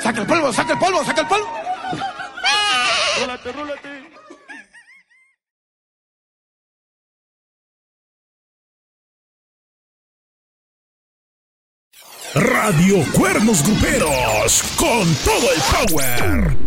¡Saca el polvo, saca el polvo, saca el polvo! ¡Rólate, rólate! Radio Cuernos Gruperos, con todo el power.